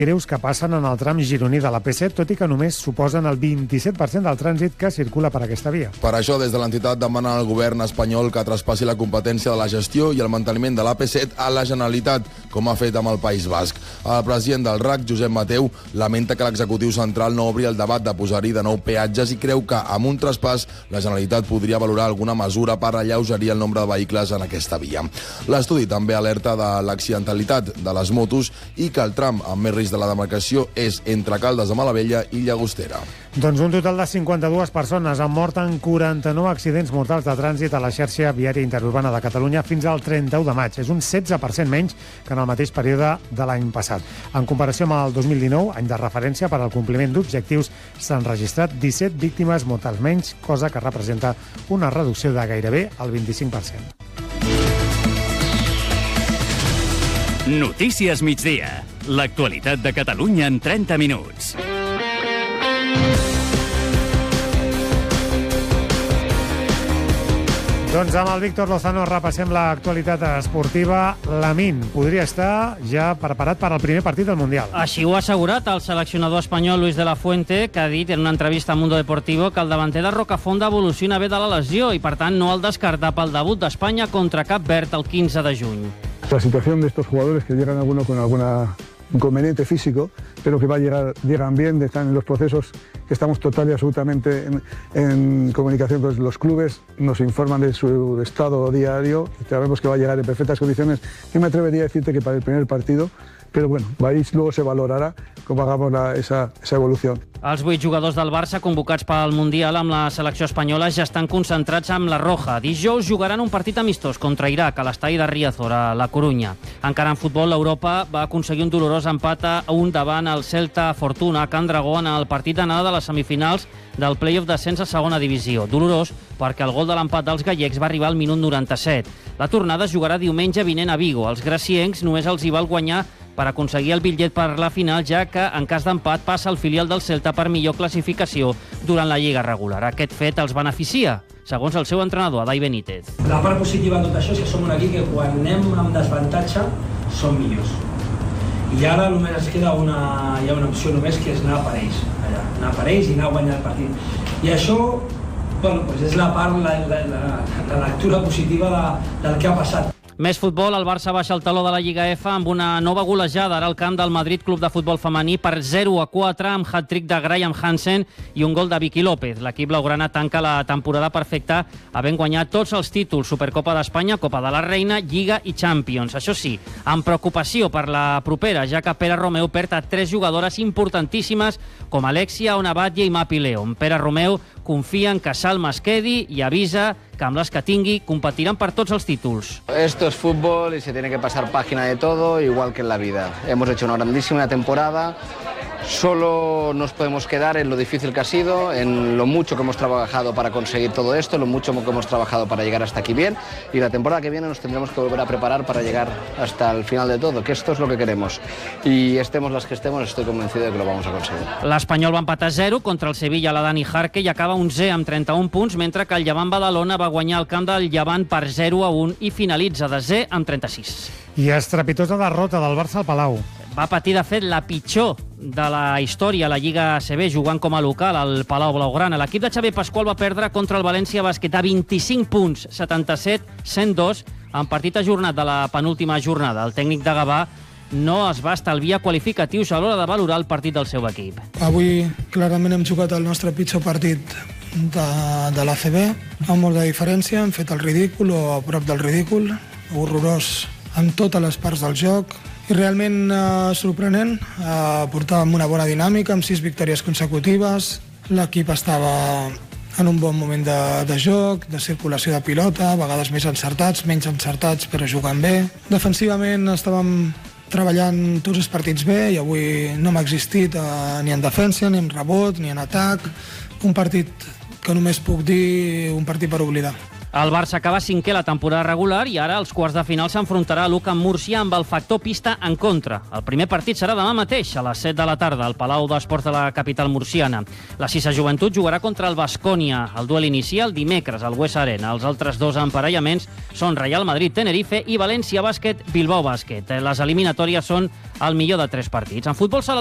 greus que passen en el tram gironí de la P7, tot i que només suposen el 27% del trànsit que circula per aquesta via. Per això, des de l'entitat demanen al govern espanyol que traspassi la competència de la gestió i el manteniment de la P7 a la Generalitat, com ha fet amb el País Basc. El president del RAC, Josep Mateu, lamenta que l'executiu central no obri el debat de posar-hi de nou peatges i creu que, amb un traspàs, la Generalitat podria valorar alguna mesura per alleugerir el nombre de vehicles en aquesta via. L'estudi també alerta de l'accidentalitat de les motos i que el tram amb més risc de la demarcació és entre Caldes de Malavella i Llagostera. Doncs un total de 52 persones han mort en 49 accidents mortals de trànsit a la xarxa viària interurbana de Catalunya fins al 31 de maig. És un 16% menys que en el mateix període de l'any passat. En comparació amb el 2019, any de referència per al compliment d'objectius, s'han registrat 17 víctimes mortals menys, cosa que representa una reducció de gairebé el 25%. Notícies migdia. L'actualitat de Catalunya en 30 minuts. Doncs amb el Víctor Lozano repassem l'actualitat esportiva. Lamine podria estar ja preparat per al primer partit del Mundial. Així ho ha assegurat el seleccionador espanyol Luis de la Fuente, que ha dit en una entrevista a Mundo Deportivo que el davanter de Rocafonda evoluciona bé de la lesió i, per tant, no el descarta pel debut d'Espanya contra Cap Verd el 15 de juny. La situación de estos jugadores que llegan alguno con alguna inconveniente físico, pero que llegan bien, están en los procesos que estamos total y absolutamente en comunicación con los clubes, nos informan de su estado diario, sabemos que va a llegar en perfectas condiciones. Yo me atrevería a decirte que para el primer partido, pero bueno, ahí luego se valorará cómo hagamos esa evolución. Els 8 jugadors del Barça convocats pel Mundial amb la selecció espanyola ja estan concentrats amb la Roja. Dijous jugaran un partit amistós contra Iraq a l'estadi de Riazor, a la Corunya. Encara en futbol, l'Europa va aconseguir un dolorós empat a 1 davant el Celta Fortuna a Can Dragó en el partit d'anada de les semifinals del play-off d'ascens a segona divisió. Dolorós perquè el gol de l'empat dels gallecs va arribar al minut 97. La tornada es jugarà diumenge vinent a Vigo. Els graciencs només els hi val guanyar per aconseguir el bitllet per la final, ja que en cas d'empat passa el filial del Celta per millor classificació durant la Lliga regular. Aquest fet els beneficia, segons el seu entrenador, Adai Benítez. La part positiva de tot això és que som un equip que quan anem amb desavantatge som millors. I ara només ens queda hi ha una opció només, que és anar per ells. Anar per ells i anar a guanyar el partit. I això és la part, la lectura positiva del que ha passat. Més futbol, el Barça baixa el taló de la Lliga F amb una nova golejada ara al camp del Madrid Club de Futbol Femení per 0-4 amb hat-trick de Graham Hansen i un gol de Vicky López. L'equip blaugrana tanca la temporada perfecta havent guanyat tots els títols: Supercopa d'Espanya, Copa de la Reina, Lliga i Champions. Això sí, amb preocupació per la propera, ja que Pere Romeu perd a 3 jugadores importantíssimes com Alexia, Ona Batlle i Mapi León. Pere Romeu confia en que Salma es quedi i avisa que amb les que tingui competiran per tots els títols. Esto es fútbol y se tiene que pasar página de todo, igual que en la vida. Hemos hecho una grandísima temporada. Solo nos podemos quedar en lo difícil que ha sido, en lo mucho que hemos trabajado para conseguir todo esto, lo mucho que hemos trabajado para llegar hasta aquí bien, y la temporada que viene nos tendremos que volver a preparar para llegar hasta el final de todo, que esto es lo que queremos. Y estemos las que estemos, estoy convencido de que lo vamos a conseguir. L'Espanyol va empatar 0 contra el Sevilla a la Dani Jarque i acaba 11 amb 31 punts, mentre que el Llevant Badalona va guanyar el camp del Llevant per 0-1 i finalitza desè amb 36. I estrepitosa derrota del Barça al Palau. Va patir, de fet, la pitjor de la història a la Lliga ACB, jugant com a local al Palau Blaugrana. L'equip de Xavier Pasqual va perdre contra el València Bàsquet a 25 punts, 77-102, en partit ajornat de la penúltima jornada. El tècnic de Gavà no es va estalviar qualificatius a l'hora de valorar el partit del seu equip. Avui clarament hem jugat el nostre pitjor partit de l'ACB, amb molt de diferència, hem fet el ridícul o a prop del ridícul, horrorós en totes les parts del joc, i realment sorprenent. Portàvem una bona dinàmica amb 6 victòries consecutives, l'equip estava en un bon moment de joc, de circulació de pilota, a vegades més encertats, menys encertats, però jugant bé. Defensivament estàvem treballant tots els partits bé i avui no m'ha existit ni en defensa, ni en rebot, ni en atac. Un partit que només puc dir un partit per oblidar. El Barça acaba cinquè la temporada regular i ara als quarts de final s'enfrontarà a l'UCAM amb Múrcia amb el factor pista en contra. El primer partit serà demà mateix, a les 7 de la tarda, al Palau d'Esports de la capital murciana. La Sisa Joventut jugarà contra el Baskonia. El duel inicial dimecres al Buesa Arena. Els altres dos emparellaments són Real Madrid-Tenerife i València Bàsquet-Bilbao Bàsquet. Les eliminatòries són el millor de 3 partits. En futbol sala